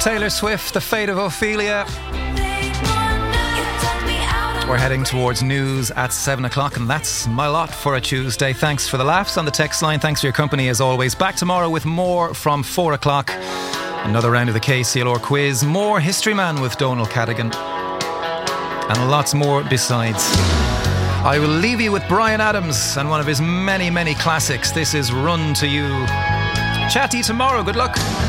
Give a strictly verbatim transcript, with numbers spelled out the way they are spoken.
Taylor Swift, The Fate of Ophelia. We're heading towards news at seven o'clock, and that's my lot for a Tuesday. Thanks for the laughs on the text line. Thanks for your company as always. Back tomorrow with more from four o'clock. Another round of the K C L R quiz. More History Man with Donal Cadigan. And lots more besides. I will leave you with Bryan Adams and one of his many, many classics. This is Run to You. Chat to you tomorrow. Good luck.